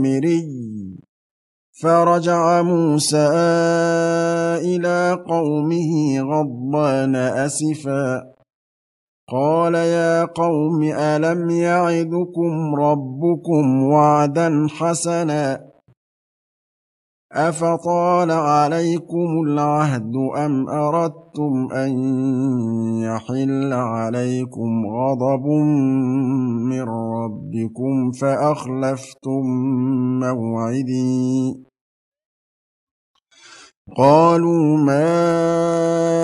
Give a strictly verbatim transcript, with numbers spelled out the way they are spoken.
فرجع موسى إلى قومه غضبان أسفا قال يا قوم ألم يعدكم ربكم وعدا حسنا أفطال عليكم العهد أم أردتم أن يحل عليكم غضب من ربكم فأخلفتم موعدي قالوا ما